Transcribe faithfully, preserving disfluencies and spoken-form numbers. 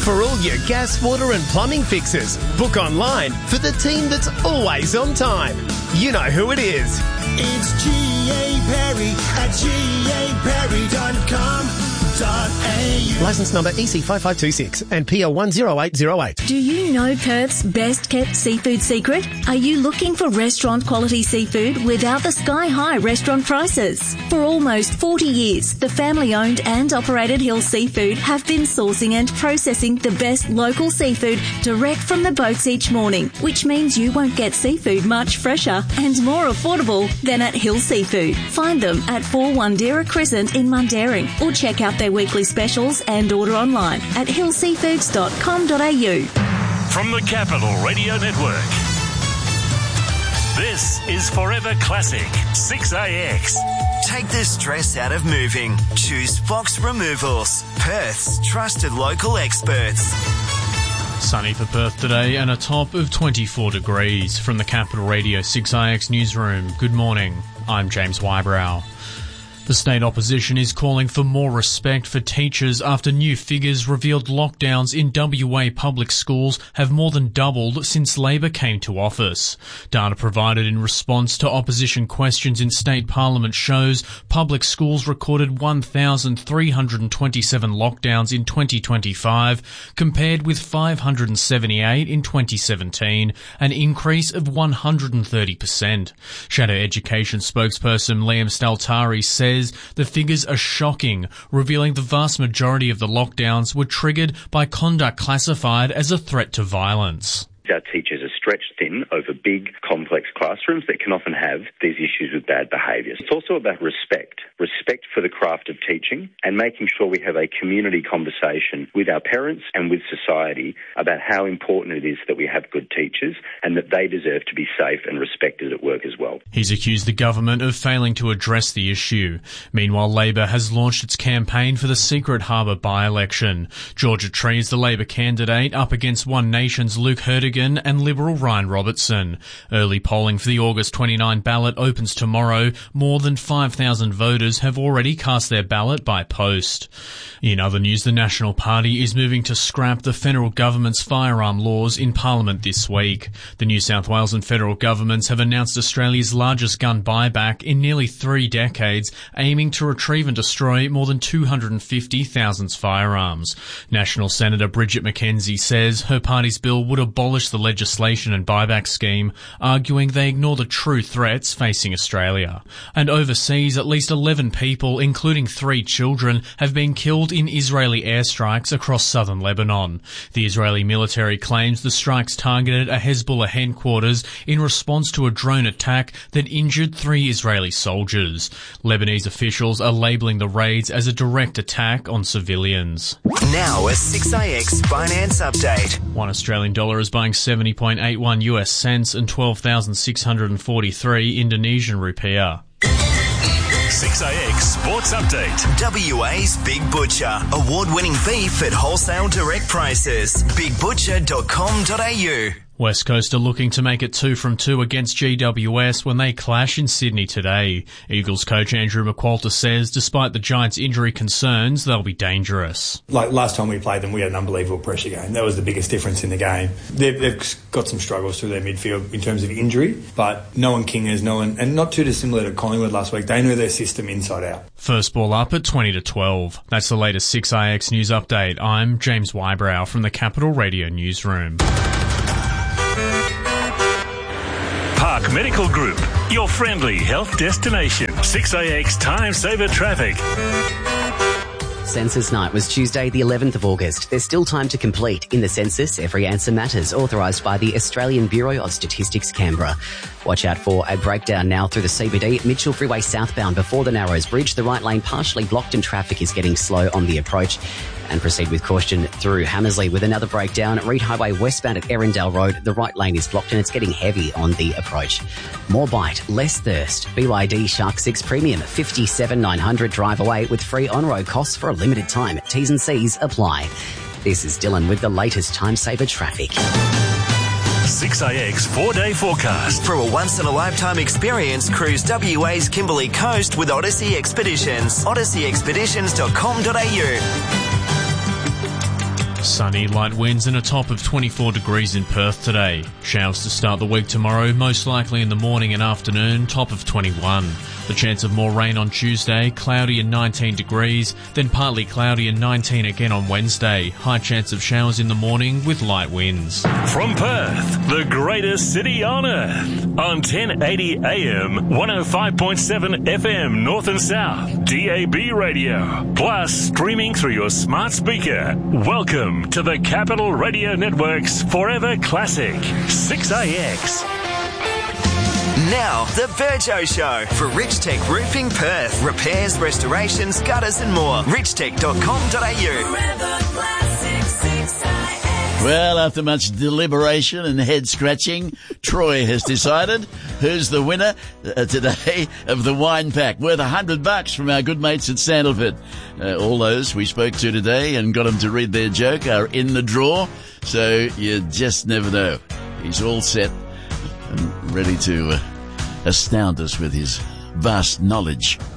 For all your gas, water and plumbing fixes, book online for the team that's always on time. You know who it is. It's G A Perry at G A Perry dot com dot A U. Licence number E C five five two six and P L one zero eight zero eight. Do you know Perth's best kept seafood secret? Are you looking for restaurant quality seafood without the sky high restaurant prices? For almost forty years, the family owned and operated Hill Seafood have been sourcing and processing the best local seafood direct from the boats each morning, which means you won't get seafood much fresher and more affordable than at Hill Seafood. Find them at four Wandera Crescent in Mundaring or check out their weekly specials and order online at hill seafoods dot com dot A U. From the Capital Radio Network, this is Forever Classic six A X. Take the stress out of moving. Choose Fox Removals, Perth's trusted local experts. Sunny for Perth today and a top of twenty-four degrees. From the Capital Radio six A X newsroom, good morning. I'm James Wybrow. The state opposition is calling for more respect for teachers after new figures revealed lockdowns in W A public schools have more than doubled since Labor came to office. Data provided in response to opposition questions in state parliament shows public schools recorded one thousand three hundred twenty-seven lockdowns in twenty twenty-five, compared with five hundred seventy-eight in twenty seventeen, an increase of one hundred thirty percent. Shadow Education spokesperson Liam Staltari says the figures are shocking, revealing the vast majority of the lockdowns were triggered by conduct classified as a threat to violence. Our teachers are stretched thin over big, complex classrooms that can often have these issues with bad behaviours. It's also about respect, respect for the craft of teaching and making sure we have a community conversation with our parents and with society about how important it is that we have good teachers and that they deserve to be safe and respected at work as well. He's accused the government of failing to address the issue. Meanwhile, Labor has launched its campaign for the Secret Harbour by-election. Georgia Tree is the Labor candidate up against One Nation's Luke Hertigan and Liberal Ryan Robertson. Early polling for the August twenty-ninth ballot opens tomorrow. More than five thousand voters have already cast their ballot by post. In other news, the National Party is moving to scrap the federal government's firearm laws in Parliament this week. The New South Wales and federal governments have announced Australia's largest gun buyback in nearly three decades, aiming to retrieve and destroy more than two hundred fifty thousand firearms. National Senator Bridget McKenzie says her party's bill would abolish the legislation and buyback scheme, arguing they ignore the true threats facing Australia. And overseas, at least eleven people, including three children, have been killed in Israeli airstrikes across southern Lebanon. The Israeli military claims the strikes targeted a Hezbollah headquarters in response to a drone attack that injured three Israeli soldiers. Lebanese officials are labelling the raids as a direct attack on civilians. Now a six A X finance update. One Australian dollar is buying seventy point eight one U S cents and twelve thousand six hundred forty-three Indonesian rupiah. six A X Sports Update. W A's Big Butcher. Award-winning beef at wholesale direct prices. big butcher dot com dot A U. West Coast are looking to make it two from two against G W S when they clash in Sydney today. Eagles coach Andrew McQualter says despite the Giants' injury concerns, they'll be dangerous. Like last time we played them, we had an unbelievable pressure game. That was the biggest difference in the game. They've, they've got some struggles through their midfield in terms of injury, but no one Kingers, no one, and not too dissimilar to Collingwood last week. They know their system inside out. First ball up at twenty to twelve. That's the latest six A X news update. I'm James Wybrow from the Capital Radio newsroom. Park Medical Group, your friendly health destination. six A X Time Saver Traffic. Census night was Tuesday the eleventh of August. There's still time to complete. In the census, every answer matters, authorised by the Australian Bureau of Statistics, Canberra. Watch out for a breakdown now through the C B D. Mitchell Freeway southbound before the Narrows Bridge. The right lane partially blocked and traffic is getting slow on the approach. And proceed with caution through Hammersley with another breakdown. Reed Highway westbound at Erindale Road. The right lane is blocked and it's getting heavy on the approach. More bite, less thirst. B Y D Shark six Premium, fifty-seven nine hundred drive away with free on-road costs for a limited time. T's and C's apply. This is Dylan with the latest Time Saver traffic. six A X four-day forecast. For a once-in-a-lifetime experience, cruise W A's Kimberley Coast with Odyssey Expeditions. odyssey expeditions dot com dot A U. sunny, light winds and a top of twenty-four degrees in Perth today. Showers to start the week tomorrow, most likely in the morning and afternoon, top of twenty-one. The chance of more rain on Tuesday, cloudy and nineteen degrees, then partly cloudy and nineteen again on Wednesday. High chance of showers in the morning with light winds. From Perth, the greatest city on earth, on ten eighty A M, one oh five point seven F M North and South, D A B radio, plus streaming through your smart speaker. Welcome to the Capital Radio Network's Forever Classic, six A X. Now, the Virgo Show for Rich Tech Roofing Perth. Repairs, restorations, gutters and more. rich tech dot com dot a u. Well, after much deliberation and head scratching, Troy has decided who's the winner uh, today of the wine pack, worth a hundred bucks from our good mates at Sandalford. Uh, all those we spoke to today and got them to read their joke are in the draw, so you just never know. He's all set and ready to uh, astound us with his vast knowledge.